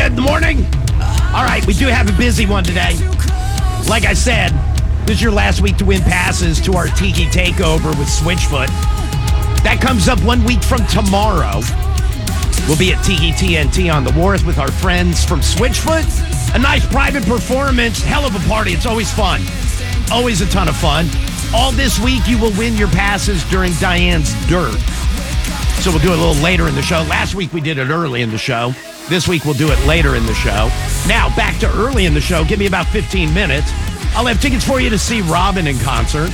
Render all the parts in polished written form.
Elliott in the morning. All right, we do have a busy one today. Like I said, this is your last week to win passes to our Tiki Takeover with Switchfoot. That comes up 1 week from tomorrow. We'll be at Tiki TNT on the Wharf with our friends from Switchfoot. A nice private performance. Hell of a party. It's always fun. Always a ton of fun. All this week, you will win your passes during Diane's Dirt. So we'll do it a little later in the show. Last week, we did it early in the show. This week, we'll do it later in the show. Now, back to early in the show. Give me about 15 minutes. I'll have tickets for you to see Robin in concert.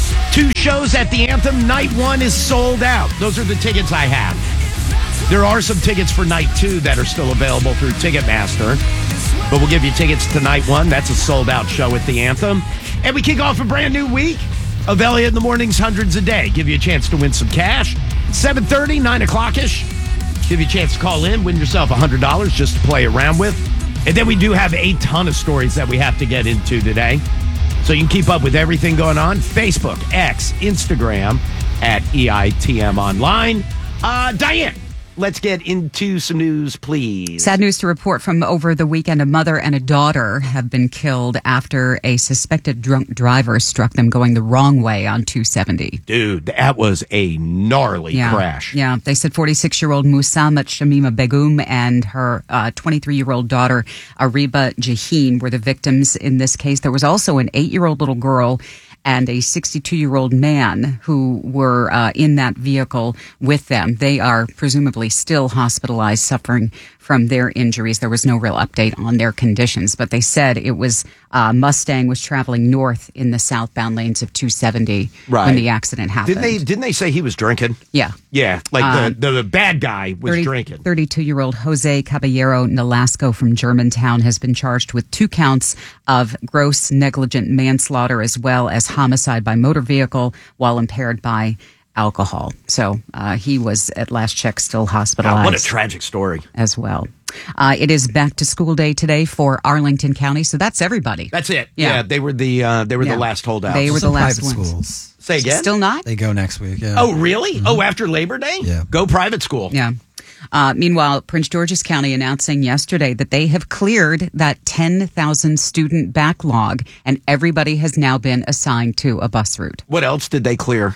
2 shows at the Anthem. Night 1 is sold out. Those are the tickets I have. There are some tickets for night 2 that are still available through Ticketmaster. But we'll give you tickets to night 1. That's a sold-out show at the Anthem. And we kick off a brand new week of Elliott in the Morning's Hundreds a Day. Give you a chance to win some cash. 7:30, 9 o'clock-ish. Give you a chance to call in, win yourself $100 just to play around with. And then we do have a ton of stories that we have to get into today. So you can keep up with everything going on. Facebook, X, Instagram, at EITM Online. Diane, let's get into some news, please. Sad news to report from over the weekend. A mother and a daughter have been killed after a suspected drunk driver struck them going the wrong way on 270. Dude, that was a gnarly crash. Yeah, they said 46-year-old Musammat Shamima Begum and her 23-year-old daughter Ariba Jaheen were the victims in this case. There was also an 8-year-old little girl and a 62-year-old man who were in that vehicle with them. They are presumably still hospitalized, suffering from their injuries. There was no real update on their conditions, but they said it was Mustang was traveling north in the southbound lanes of 270 when the accident happened. Didn't they say he was drinking? Yeah. Yeah, like the bad guy was drinking. 32-year-old Jose Caballero Nolasco from Germantown has been charged with 2 counts of gross negligent manslaughter as well as homicide by motor vehicle while impaired by alcohol. So he was at last check still hospitalized. God, what a tragic story. As well. It is back to school day today for Arlington County, so that's everybody. That's it. Yeah, they were the last holdouts. They were the last private ones. schools. Say again? Still not? They go next week. Yeah. Oh, really? Mm-hmm. Oh, after Labor Day? Yeah. Go private school. Yeah. Meanwhile, Prince George's County announcing yesterday that they have cleared that 10,000 student backlog, and everybody has now been assigned to a bus route. What else did they clear?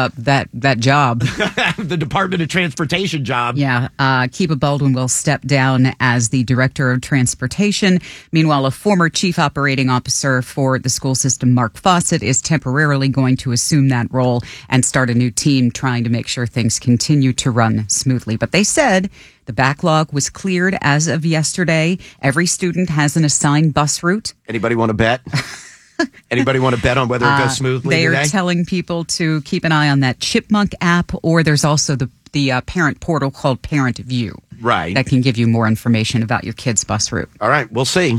That job. The Department of Transportation job. Yeah. Kiba Baldwin will step down as the Director of Transportation. Meanwhile, a former Chief Operating Officer for the school system, Mark Fawcett, is temporarily going to assume that role and start a new team trying to make sure things continue to run smoothly. But they said the backlog was cleared as of yesterday. Every student has an assigned bus route. Anybody want to bet? Anybody want to bet on whether it goes smoothly They today? are telling people to keep an eye on that Chipmunk app, or there's also the parent portal called Parent View. Right. That can give you more information about your kid's bus route. All right, we'll see.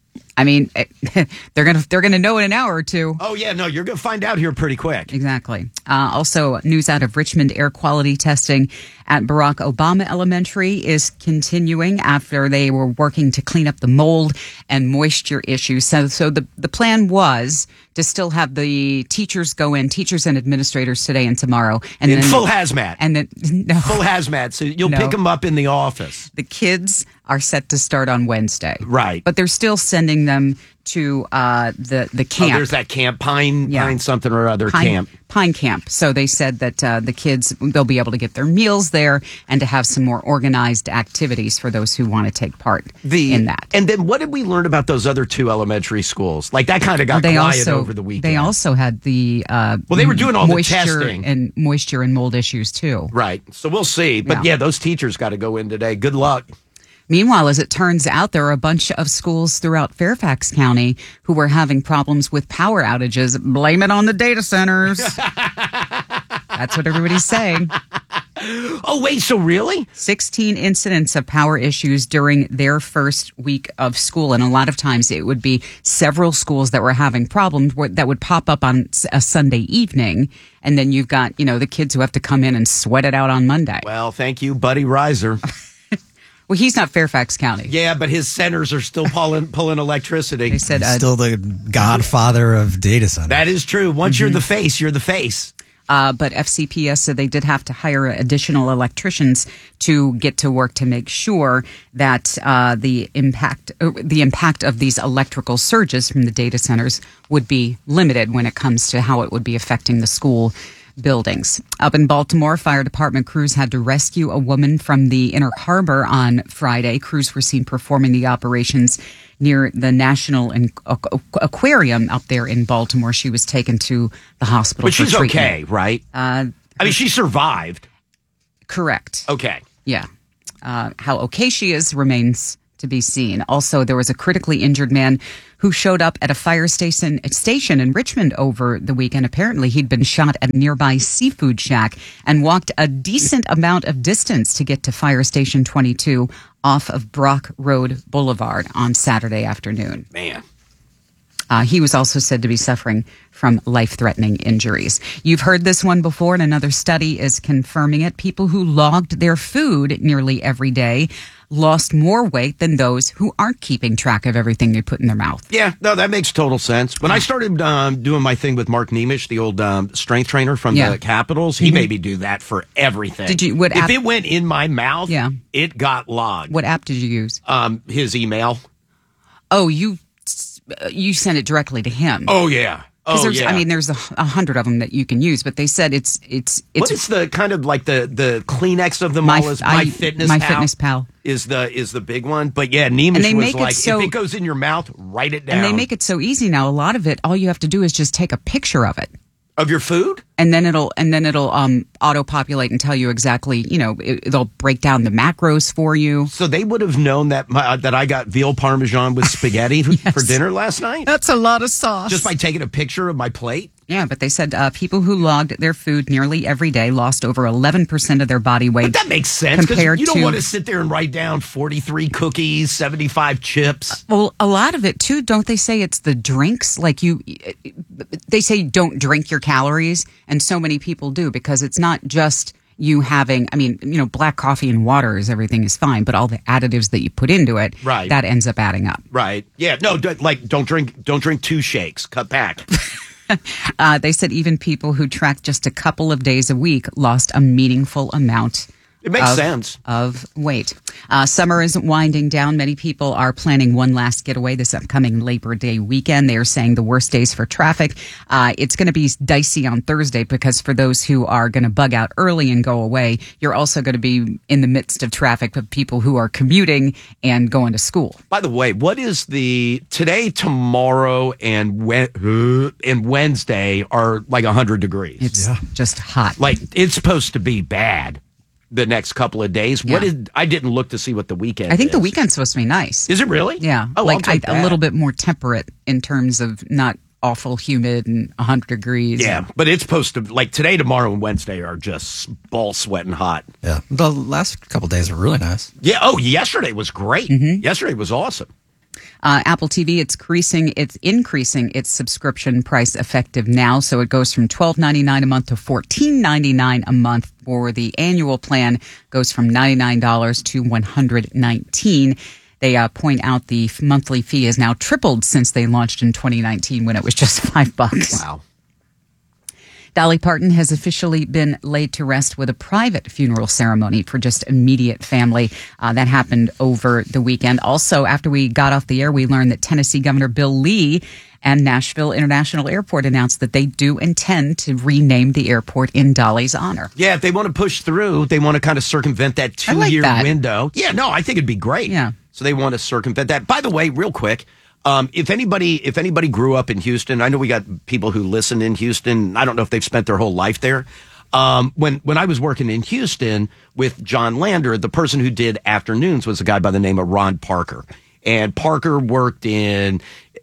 I mean, they're gonna know in an hour or two. Oh, yeah, no, you're going to find out here pretty quick. Exactly. Also, news out of Richmond, air quality testing at Barack Obama Elementary is continuing after they were working to clean up the mold and moisture issues. So the plan was to still have the teachers go in, teachers and administrators today and tomorrow. And in then, full hazmat. And then, no. Full hazmat, so you'll pick them up in the office. The kids are set to start on Wednesday. Right. But they're still sending them to the camp. Oh, there's that camp, Pine something or other camp. Pine Camp. So they said that the kids, they'll be able to get their meals there and to have some more organized activities for those who want to take part in that. And then what did we learn about those other 2 elementary schools? Like that kind of got quiet over the weekend. They also had the they were doing all the moisture testing. and moisture and mold issues too. Right. So we'll see. But yeah those teachers got to go in today. Good luck. Meanwhile, as it turns out, there are a bunch of schools throughout Fairfax County who were having problems with power outages. Blame it on the data centers. That's what everybody's saying. Oh, wait, so really? 16 incidents of power issues during their first week of school. And a lot of times it would be several schools that were having problems that would pop up on a Sunday evening. And then you've got, the kids who have to come in and sweat it out on Monday. Well, thank you, Buddy Reiser. Well, he's not Fairfax County. Yeah, but his centers are still pulling electricity. They said still the godfather of data centers. That is true. Once you're the face, you're the face. But FCPS said they did have to hire additional electricians to get to work to make sure that the impact of these electrical surges from the data centers would be limited when it comes to how it would be affecting the school buildings. Up in Baltimore, fire department crews had to rescue a woman from the Inner Harbor on Friday. Crews were seen performing the operations near the National Aquarium up there in Baltimore. She was taken to the hospital. But she's treatment. okay, right? I mean, she survived. Correct. Okay. Yeah. How okay she is remains to be seen. Also, there was a critically injured man who showed up at a fire station in Richmond over the weekend. Apparently, he'd been shot at a nearby seafood shack and walked a decent amount of distance to get to Fire Station 22 off of Brock Road Boulevard on Saturday afternoon. Man. He was also said to be suffering from life-threatening injuries. You've heard this one before, and another study is confirming it. People who logged their food nearly every day lost more weight than those who aren't keeping track of everything they put in their mouth. Yeah, no, that makes total sense. When I started doing my thing with Mark Nemish, the old strength trainer from the Capitals, he made me do that for everything. Did you? If it went in my mouth, it got logged. What app did you use? His email. Oh, you sent it directly to him. Oh, yeah. I mean, there's 100 of them that you can use, but they said it's. What is the kind of like the Kleenex of them all? Is MyFitnessPal is the big one, but yeah, Nemish was like, if it goes in your mouth, write it down. And they make it so easy now. A lot of it, all you have to do is just take a picture of it. Of your food? And then it'll auto-populate and tell you exactly, it'll break down the macros for you. So they would have known that I got veal parmesan with spaghetti for dinner last night? That's a lot of sauce. Just by taking a picture of my plate? Yeah, but they said people who logged their food nearly every day lost over 11% of their body weight. But that makes sense, because you don't want to sit there and write down 43 cookies, 75 chips. Well, a lot of it, too, don't they say it's the drinks? Like they say don't drink your calories, and so many people do, because it's not just you having, black coffee and water everything is fine, but all the additives that you put into it, that ends up adding up. Right. Yeah. No, don't drink 2 shakes. Cut back. They said even people who tracked just a couple of days a week lost a meaningful amount. It makes sense. Of weight. Summer is winding down. Many people are planning one last getaway this upcoming Labor Day weekend. They are saying the worst days for traffic. It's going to be dicey on Thursday, because for those who are going to bug out early and go away, you're also going to be in the midst of traffic with people who are commuting and going to school. By the way, what is today, tomorrow, and Wednesday are like 100 degrees. It's just hot. Like, it's supposed to be bad the next couple of days. I didn't look to see what the weekend is. I think the weekend's supposed to be nice. Is it really? Yeah. Oh, a little bit more temperate in terms of not awful humid and 100 degrees. Yeah, but it's supposed to, like today, tomorrow, and Wednesday are just ball sweating hot. Yeah. The last couple of days were really nice. Yeah. Oh, yesterday was great. Mm-hmm. Yesterday was awesome. Apple TV, it's increasing its subscription price effective now. So it goes from $12.99 a month to $14.99 a month. For the annual plan, goes from $99 to $119. They point out the monthly fee has now tripled since they launched in 2019, when it was just $5. Wow. Dolly Parton has officially been laid to rest with a private funeral ceremony for just immediate family. That happened over the weekend. Also, after we got off the air, we learned that Tennessee Governor Bill Lee and Nashville International Airport announced that they do intend to rename the airport in Dolly's honor. Yeah, if they want to push through, they want to kind of circumvent that 2-year window. Yeah, no, I think it'd be great. Yeah. So they want to circumvent that. By the way, real quick, if anybody grew up in Houston, I know we got people who listen in Houston. I don't know if they've spent their whole life there. When I was working in Houston with John Lander, the person who did afternoons was a guy by the name of Ron Parker. And Parker worked in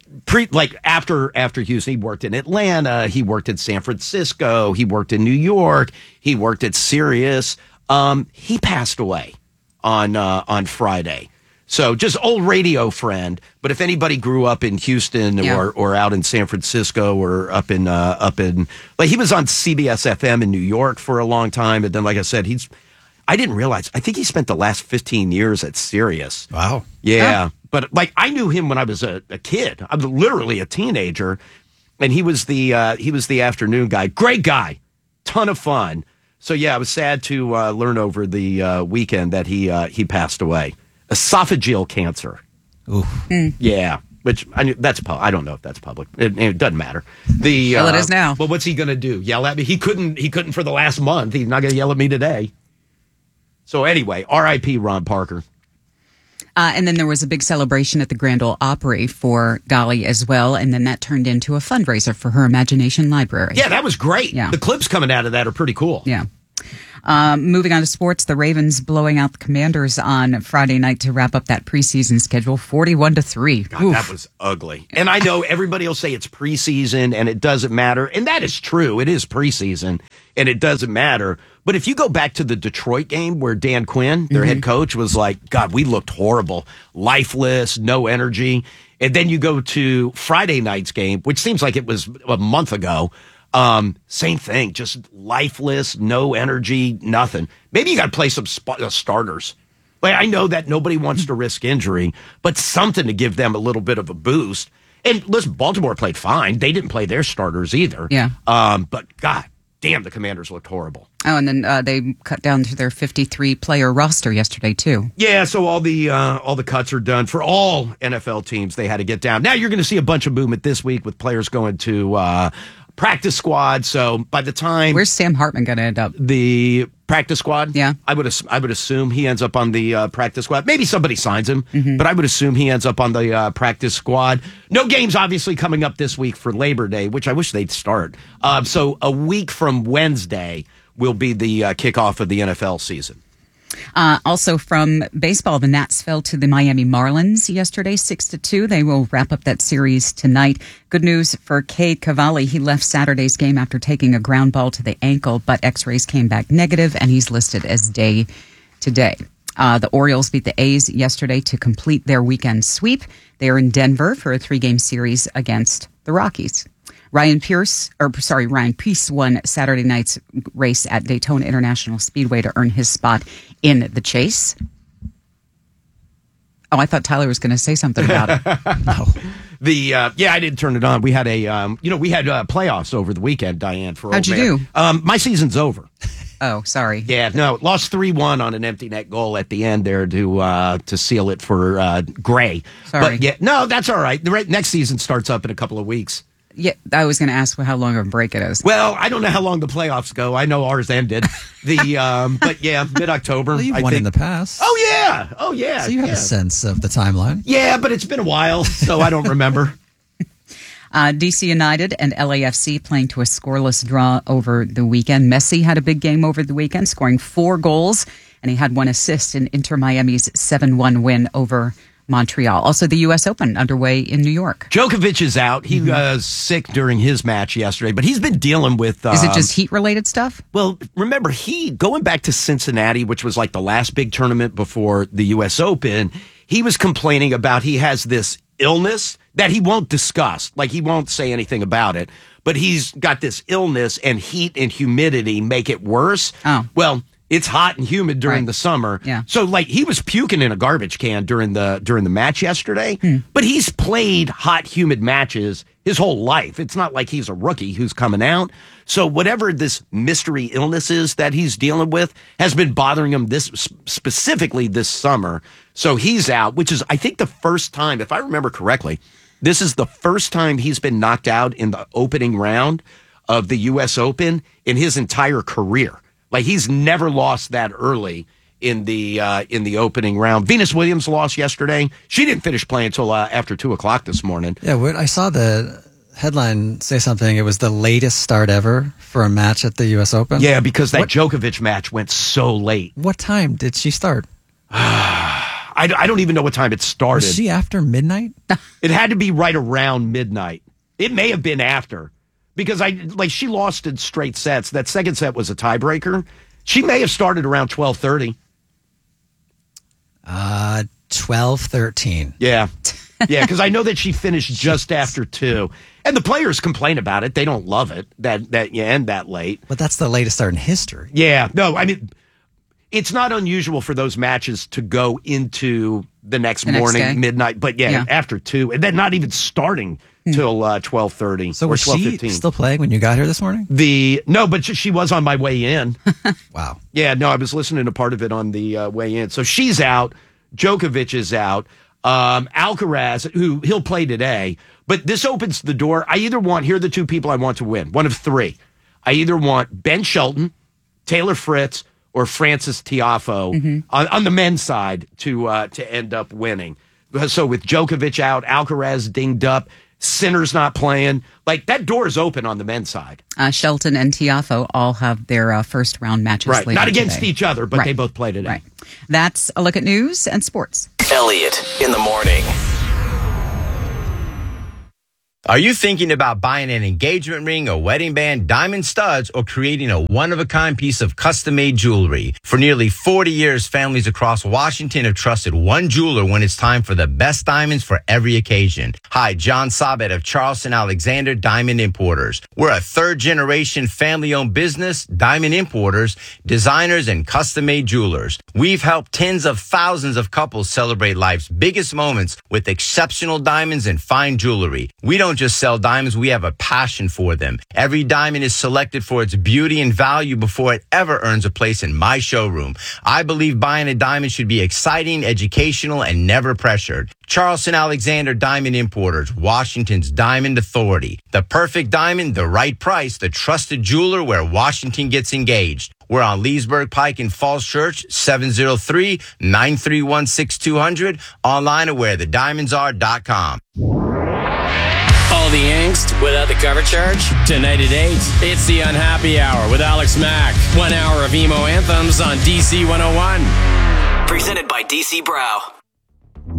after Houston, he worked in Atlanta, he worked in San Francisco, he worked in New York, he worked at Sirius. He passed away on Friday. So just old radio friend. But if anybody grew up in Houston or out in San Francisco or up in like, he was on CBS FM in New York for a long time. And then, like I said, I didn't realize, I think he spent the last 15 years at Sirius. Wow. Yeah. But like, I knew him when I was a kid. I was literally a teenager, and he was the afternoon guy. Great guy. ton of fun. So, yeah, I was sad to learn over the weekend that he passed away. Esophageal cancer. Ooh. Yeah, which I don't know if that's public. It doesn't matter. Well, it is now. But what's he going to do? Yell at me? He couldn't for the last month. He's not going to yell at me today. So anyway, R.I.P. Ron Parker. And then there was a big celebration at the Grand Ole Opry for Golly as well, and then that turned into a fundraiser for her Imagination Library. Yeah, that was great. Yeah. The clips coming out of that are pretty cool. Yeah. Moving on to sports, the Ravens blowing out the Commanders on Friday night to wrap up that preseason schedule, 41-3. God, that was ugly. And I know everybody will say it's preseason and it doesn't matter. And that is true. It is preseason and it doesn't matter. But if you go back to the Detroit game where Dan Quinn, their head coach, was like, God, we looked horrible, lifeless, no energy. And then you go to Friday night's game, which seems like it was a month ago. Same thing, just lifeless, no energy, nothing. Maybe you got to play some starters. Like, I know that nobody wants to risk injury, but something to give them a little bit of a boost. And listen, Baltimore played fine. They didn't play their starters either. Yeah. But God damn, the Commanders looked horrible. Oh, and then they cut down to their 53-player roster yesterday, too. Yeah, so all the cuts are done for all NFL teams. They had to get down. Now you're going to see a bunch of movement this week with players going to practice squad. So by the time, where's Sam Hartman going to end up? The practice squad? Yeah, I would assume he ends up on the practice squad. Maybe somebody signs him, but I would assume he ends up on the practice squad. No games obviously coming up this week for Labor Day, which I wish they'd start. So a week from Wednesday will be the kickoff of the NFL season. Also from baseball, the Nats fell to the Miami Marlins yesterday, 6-2. They will wrap up that series tonight. Good news for Cade Cavalli. He left Saturday's game after taking a ground ball to the ankle, but x-rays came back negative, and he's listed as day to day. The Orioles beat the A's yesterday to complete their weekend sweep. They are in Denver for a 3-game series against the Rockies. Ryan Peace won Saturday night's race at Daytona International Speedway to earn his spot in the chase. Oh, I thought Tyler was going to say something about it. No. I didn't turn it on. We had we had playoffs over the weekend, Diane. For how'd you do? My season's over. Oh, sorry. Yeah, no, lost 3-1 on an empty net goal at the end there to seal it for Gray. Sorry. But yeah, no, that's all right. The next season starts up in a couple of weeks. Yeah, I was going to ask how long of a break it is. Well, I don't know how long the playoffs go. I know ours ended. But yeah, mid-October. Well, you've I won think. in the past. Oh yeah. So you have a sense of the timeline. Yeah, but it's been a while, so I don't remember. DC United and LAFC playing to a scoreless draw over the weekend. Messi had a big game over the weekend, scoring 4 goals, and he had 1 assist in Inter Miami's 7-1 win over Montreal. Also, the U.S. Open underway in New York. Djokovic is out. He was sick during his match yesterday, but he's been dealing with... Is it just heat-related stuff? Well, remember, going back to Cincinnati, which was like the last big tournament before the U.S. Open, he was complaining about he has this illness that he won't discuss. Like, he won't say anything about it, but he's got this illness, and heat and humidity make it worse. Oh. Well, it's hot and humid during the summer. Yeah. So like he was puking in a garbage can during the match yesterday, but he's played hot, humid matches his whole life. It's not like he's a rookie who's coming out. So whatever this mystery illness is that he's dealing with has been bothering him specifically this summer. So he's out, which is, I think, the first time, if I remember correctly, this is the first time he's been knocked out in the opening round of the U.S. Open in his entire career. Like, he's never lost that early in the opening round. Venus Williams lost yesterday. She didn't finish playing until after 2:00 this morning. Yeah, I saw the headline say something. It was the latest start ever for a match at the U.S. Open. Yeah, because that Djokovic match went so late. What time did she start? I don't even know what time it started. Was she after midnight? It had to be right around midnight. It may have been after. Because she lost in straight sets. That second set was a tiebreaker. She may have started around 12:30. 12:13. Yeah. Yeah, because I know that she finished just after 2. And the players complain about it. They don't love it that you end that late. But that's the latest start in history. Yeah. No, I mean, it's not unusual for those matches to go into the next next morning, day? midnight. But after 2, and then not even starting till 12:30 So or was she 12:15. still playing when you got here this morning? No, but she was on my way in. Wow. Yeah, no, I was listening to part of it on the way in. So she's out. Djokovic is out. Alcaraz, who he'll play today. But this opens the door. Here are the 2 people I want to win. One of 3. I either want Ben Shelton, Taylor Fritz, or Francis Tiafoe on the men's side to end up winning. So with Djokovic out, Alcaraz dinged up, Sinner's not playing. Like, that door is open on the men's side. Shelton and Tiafoe all have their first round matches Right. later Not against today. each other, but they both play today. Right. That's a look at news and sports. Elliot in the morning. Are you thinking about buying an engagement ring, a wedding band, diamond studs, or creating a one-of-a-kind piece of custom-made jewelry? For nearly 40 years, families across Washington have trusted one jeweler when it's time for the best diamonds for every occasion. Hi, John Sabet of Charleston Alexander Diamond Importers. We're a third-generation family-owned business, diamond importers, designers, and custom-made jewelers. We've helped tens of thousands of couples celebrate life's biggest moments with exceptional diamonds and fine jewelry. We don't just sell diamonds, we have a passion for them. Every diamond is selected for its beauty and value before it ever earns a place in my showroom. I believe buying a diamond should be exciting, educational, and never pressured. Charleston Alexander Diamond Importers, Washington's Diamond Authority. The perfect diamond, the right price, the trusted jeweler where Washington gets engaged. We're on Leesburg Pike in Falls Church, 703-931-6200, online at wherethediamondsare.com. All the angst without the cover charge? Tonight at 8, it's the Unhappy Hour with Alex Mack. 1 hour of emo anthems on DC 101. Presented by DC Brow.